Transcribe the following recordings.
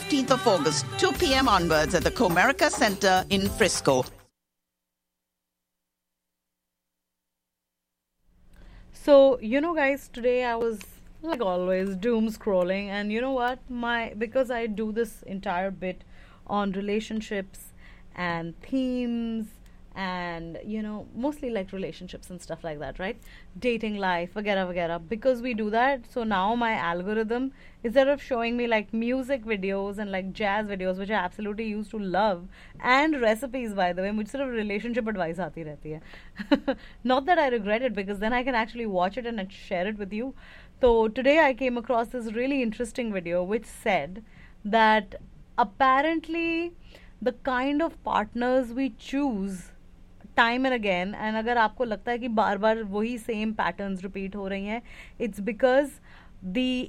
15th of August, 2 p.m. onwards at the Comerica Center in Frisco. So, guys, today I was like always doom scrolling, and you know what? Because I do this entire bit on relationships and themes and mostly like relationships and stuff like that, right? Dating life, vagera vagera. Because we do that, so now my algorithm, instead of showing me like music videos and like jazz videos, which I absolutely used to love, and recipes, by the way, मुझे सिर्फ relationship advice आती रहती है. Not that I regret it, because then I can actually watch it and share it with you. So today I came across this really interesting video which said that apparently the kind of partners we choose time and again, and अगर आपको लगता है कि बार बार वही same patterns repeat हो रही हैं, it's because the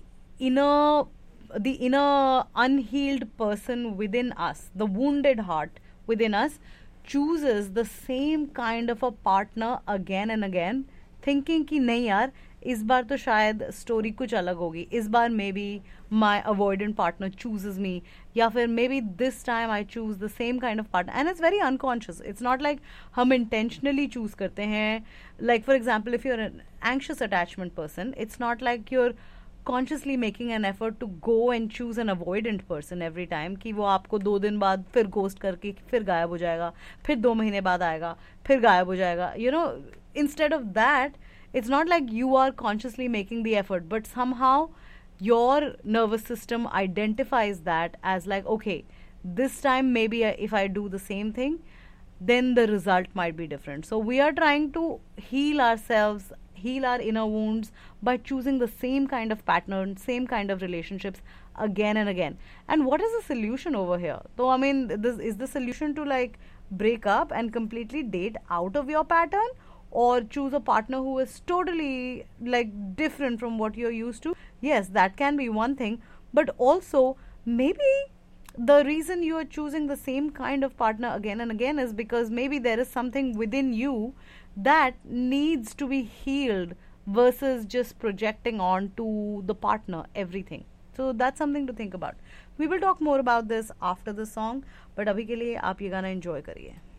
inner unhealed person within us, the wounded heart within us, chooses the same kind of a partner again and again, thinking कि नहीं यार इस बार तो शायद स्टोरी कुछ अलग होगी, इस बार may be my avoidant partner chooses मी, या फिर may be this time I choose the same kind of partner. And it's very unconscious. It's not like हम इंटेंशनली चूज करते हैं. Like for example, if your N anxious attachment person, it's not like your consciously making an effort to go and choose an avoidant person every time, कि वो आपको 2 दिन बाद फिर ghost करके फिर गायब हो जाएगा, फिर 2 महीने बाद आएगा, फिर गायब हो जाएगा. Instead of that, it's not like you are consciously making the effort, but somehow your nervous system identifies that as like, okay, this time maybe if I do the same thing, then the result might be different. So we are trying to heal ourselves, heal our inner wounds by choosing the same kind of pattern, same kind of relationships again and again. And what is the solution over here? So I mean, this is the solution to like break up and completely date out of your pattern, or choose a partner who is totally like different from what you're used to. Yes, that can be one thing, but also maybe the reason you are choosing the same kind of partner again and again is because maybe there is something within you that needs to be healed versus just projecting on to the partner everything. So that's something to think about. We will talk more about this after the song, but abhi ke liye aap ye गाना enjoy करिए.